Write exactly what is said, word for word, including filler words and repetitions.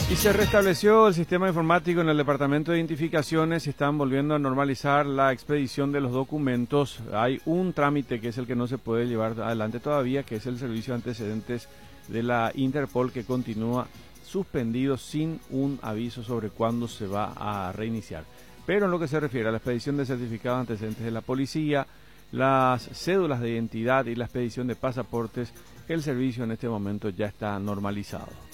Y se restableció el sistema informático en el Departamento de Identificaciones y están volviendo a normalizar la expedición de los documentos. Hay un trámite que es el que no se puede llevar adelante todavía, que es el servicio de antecedentes de la Interpol, que continúa suspendido sin un aviso sobre cuándo se va a reiniciar. Pero en lo que se refiere a la expedición de certificados de antecedentes de la policía, las cédulas de identidad y la expedición de pasaportes, el servicio en este momento ya está normalizado.